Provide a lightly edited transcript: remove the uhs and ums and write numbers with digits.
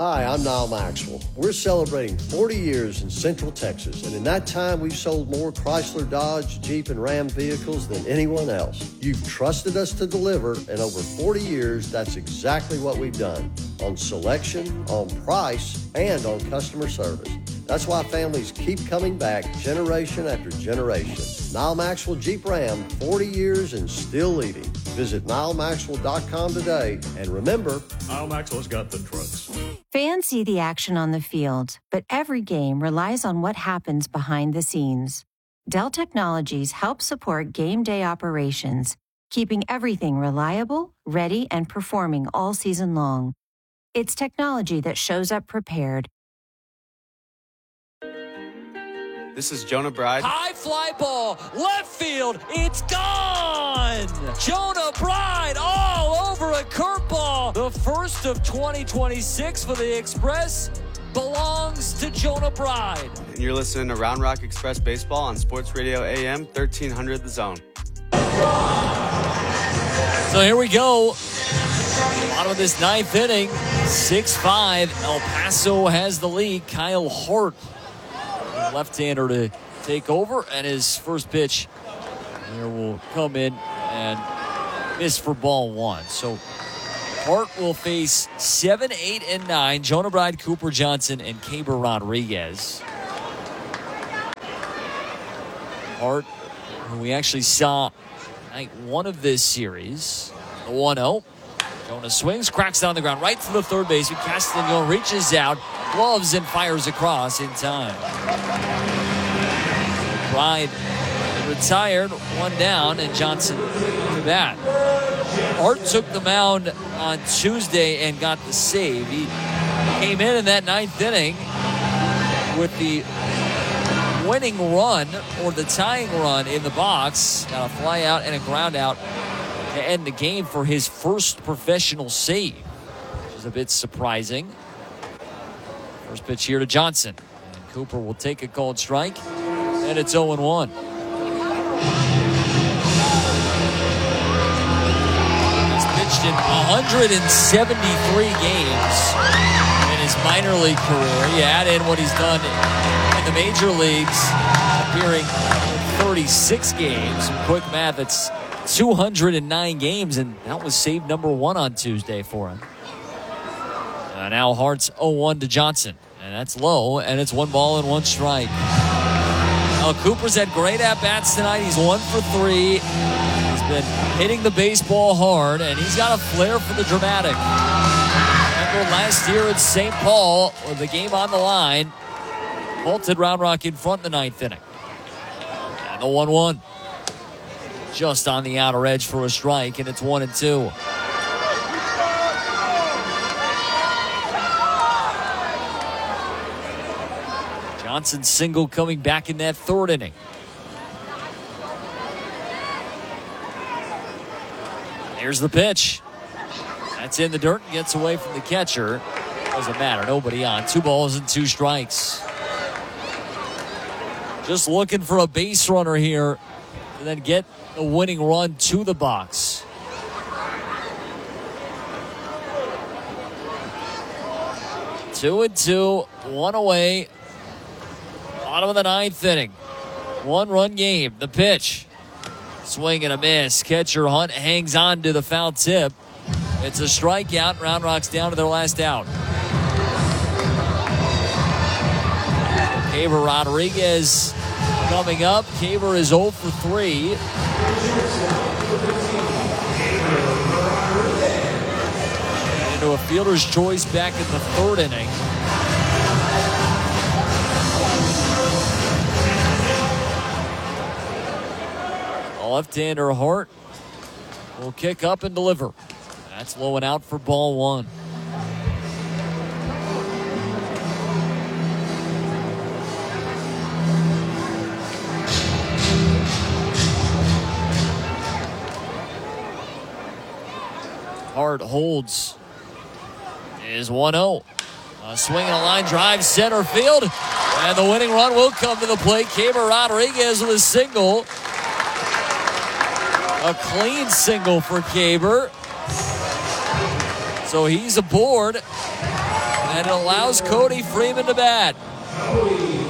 Hi, I'm Niall Maxwell. We're celebrating 40 years in Central Texas, and in that time, we've sold more Chrysler, Dodge, Jeep, and Ram vehicles than anyone else. You've trusted us to deliver, and over 40 years, that's exactly what we've done. On selection, on price, and on customer service. That's why families keep coming back generation after generation. Niall Maxwell Jeep Ram, 40 years and still leading. Visit NiallMaxwell.com today, and remember, Niall Maxwell's got the trucks. Fans see the action on the field, but every game relies on what happens behind the scenes. Dell Technologies helps support game day operations, keeping everything reliable, ready, and performing all season long. It's technology that shows up prepared. This is Jonah Bride. High fly ball, left field, it's gone! Jonah Bride all over a curveball. The first of 2026 for the Express belongs to Jonah Bride. And you're listening to Round Rock Express Baseball on Sports Radio AM 1300 The Zone. So here we go. Bottom of this ninth inning, 6-5. El Paso has the lead. Kyle Hart, left-hander, to take over, and his first pitch there will come in and miss for ball one. So Hart will face 7, 8, and 9. Jonah Bride, Cooper Johnson, and Keibert Rodriguez. Hart, who we actually saw night one of this series, the 1-0. Jonah swings, cracks down the ground, right to the third baseman. Castellano reaches out, gloves, and fires across in time. Bride retired, one down, and Johnson to bat. Hart took the mound on Tuesday and got the save. He came in that ninth inning with the winning run, or the tying run, in the box. Got a fly out and a ground out to end the game for his first professional save, which is a bit surprising. First pitch here to Johnson, and Cooper will take a called strike, and it's 0-1. He's pitched in 173 games in his minor league career. You add in what he's done in the major leagues, appearing in 36 games. Some quick math, it's 209 games, and that was save number 1 on Tuesday for him. Now Hart's 0-1 to Johnson, and that's low, and it's 1 ball and 1 strike. Now Cooper's had great at-bats tonight. He's 1 for 3. He's been hitting the baseball hard, and he's got a flair for the dramatic. Remember last year at St. Paul, with the game on the line, halted Round Rock in front in the ninth inning. And the 1-1. Just on the outer edge for a strike, and it's 1-2. Johnson single coming back in that third inning. Here's the pitch. That's in the dirt and gets away from the catcher. Doesn't matter, nobody on. 2 balls and 2 strikes. Just looking for a base runner here, and then get a winning run to the box. Two and 2, 1 away. Bottom of the ninth inning. 1-run game. The pitch. Swing and a miss. Catcher Hunt hangs on to the foul tip. It's a strikeout. Round Rock's down to their last out. Keibert Rodriguez coming up. Keibert is 0 for 3. Into a fielder's choice back in the third inning. Left-hander Hart will kick up and deliver. That's low and out for ball 1. Hart holds. Is 1-0. A swing and a line drive center field. And the winning run will come to the plate. Keibert Rodriguez with a single. A clean single for Keibert. So he's aboard. And it allows Cody Freeman to bat.